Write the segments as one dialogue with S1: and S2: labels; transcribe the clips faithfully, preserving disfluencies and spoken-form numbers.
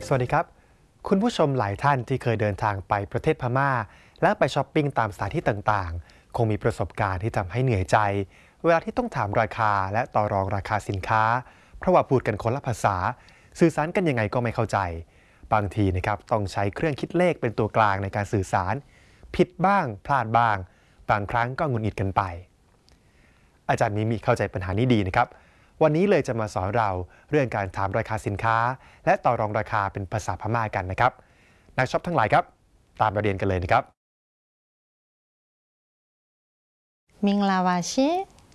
S1: สวัสดีครับคุณผู้ชมหลายท่านที่เคยเดินทางไปประเทศพม่าและไปช้อปปิ้งตามสถานที่ต่างๆคงมีประสบการณ์ที่ทำให้เหนื่อยใจเวลาที่ต้องถามราคาและต่อรองราคาสินค้าเพราะว่าพูดกันคนละภาษาสื่อสารกันยังไงก็ไม่เข้าใจบางทีนะครับต้องใช้เครื่องคิดเลขเป็นตัวกลางในการสื่อสารผิดบ้างพลาดบ้างบางครั้งก็หงุดหงิดกันไปอาจารย์มิมิเข้าใจปัญหานี้ดีนะครับวันนี้เลยจะมาสอนเราเรื่องการถามราคาสินค้าและต่อรองราคาเป็นภาษาพม่ากันนะครับนักช็อปทั้งหลายครับตามมาเรียนกันเลยนะครับ
S2: มิงลาวาชิ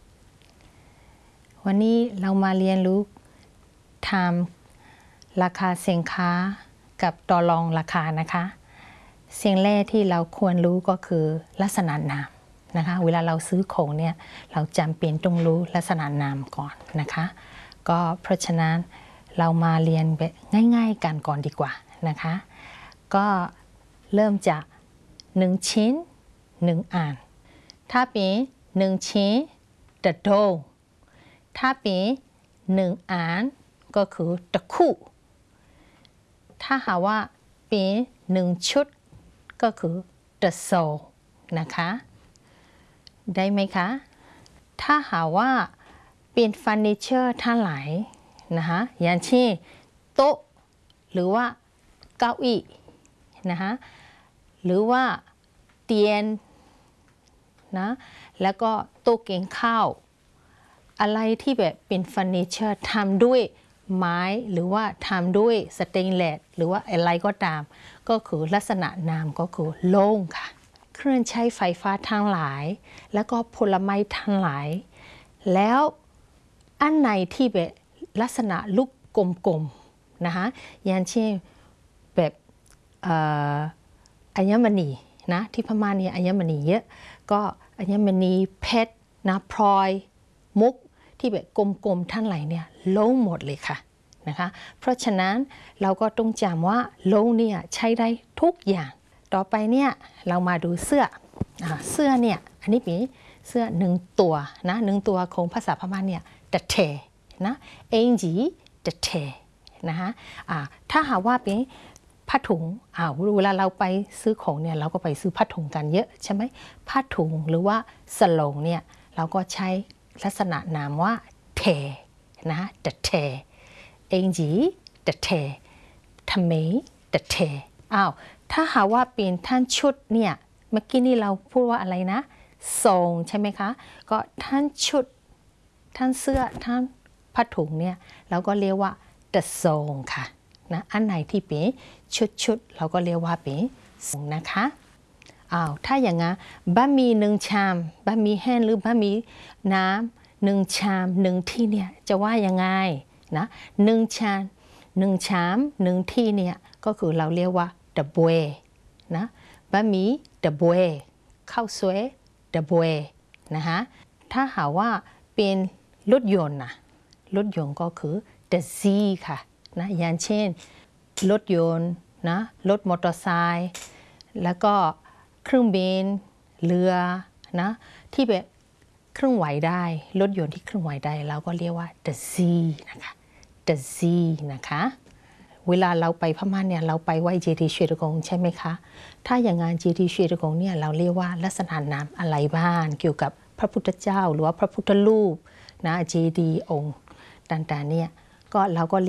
S2: วันนี้เรามาเรียนรู้ถามราคาสินค้ากับต่อรองราคานะคะสิ่งแรกที่เราควรรู้ก็คือลักษณะนามนะคะเวลาเราซื้อของเนี่ยเราจำเป็นต้องรู้ลักษณะนามก่อนนะคะก็เพราะฉะนั้นเรามาเรียนแบบง่ายๆกันก่อนดีกว่านะคะก็เริ่มจากหนึ่งชิ้นหนึ่งอันถ้าเป็นหนึ่งชิ้นตะโดถ้าเป็นหนึ่งอันก็คือตะคู่ถ้าหากว่าเป็นหนึ่งชุดก็คือตะโซนะคะได้ไหมคะถ้าหากว่าเป็นเฟอร์นิเจอร์ทั้งหลายนะคะอย่างเช่นโต๊ะหรือว่าเก้าอี้นะคะหรือว่าเตียงนะแล้วก็โต๊ะกินข้าวอะไรที่แบบเป็นเฟอร์นิเจอร์ทำด้วยไม้หรือว่าทำด้วยสเตนเลสหรือว่าอะไรก็ตามก็คือลักษณะนามก็คือโล่งค่ะเครื่องใช้ไฟฟ้าทั้งหลายแล้วก็ผลไม้ทั้งหลายแล้วอันไหนที่แบบลักษณะลูกกลมๆนะคะอย่างเช่นแบบอัญมณีนะที่พม่าเนี่ยอัญมณีเยอะก็อัญมณีเพชรนะพลอยมุกที่แบบกลมๆทั้งหลายเนี่ยโล่งหมดเลยค่ะนะคะเพราะฉะนั้นเราก็ต้องจำว่าโล่งเนี่ยใช้ได้ทุกอย่างต่อไปเนี่ยเรามาดูเสื้อเสื้อเนี่ยอันนี้เป็นเสื้อหนึ่งตัวนะหนึ่งตัวของภาษาพม่าเนี่ยตะเทนะเองจีตะเทนะคะถ้าหากว่าเป็นผ้าถุงเวลาเราไปซื้อของเนี่ยเราก็ไปซื้อผ้าถุงกันเยอะใช่ไหมผ้าถุงหรือว่าสโลงเนี่ยเราก็ใช้ลักษณะนามว่าเทนะตะเทเองจีตะเททำไมตะเทอ้าวถ้าหากว่าเป็นท่านชุดเนี่ยเมื่อกี้นี่เราพูดว่าอะไรนะทรงใช่ไหมคะก็ท่านชุดท่านเสื้อท่านผ้าถุงเนี่ยเราก็เรียกว่าตะทรงค่ะนะอันไหนที่เป็นชุดชุดเราก็เรียกว่าเป็นทรงนะคะอ้าวถ้าอย่างงั้นบะหมี่หนึ่งชามบะหมี่แห้งหรือบะหมี่น้ำหนึ่งชามหนึ่งที่เนี่ยจะว่ายังไงนะหนึ่งชามหนึ่งชามหนึ่งที่เนี่ยก็คือเราเรียกว่าตะบวยนะบะหมี่ตะบวยข้าวสวยตะบวยนะคะถ้าหากว่าเป็นรถยนต์นะรถยนต์ก็คือตะซีค่ะนะอย่างเช่นรถยนต์นะรถมอเตอร์ไซค์แล้วก็เครื่องบินเรือนะที่แบบเครื่องไหวได้รถยนต์ที่เครื่องไหวได้เราก็เรียกว่าตะซีนะคะตะซีนะคะเวลาเราไปพม่าเนี่ยเราไปไหว้เจดีย์เชตกงใช่ไหมคะถ้าอย่างงานเจดีย์เชตกงเนี่ยเราเรียกว่าลักษณะนามอะไรบ้างเกี่ยวกับพระพุทธเจ้าหรือว่าพระพุทธรูปนะเจดีย์องค์ต่างๆเนี่ยก็เราก็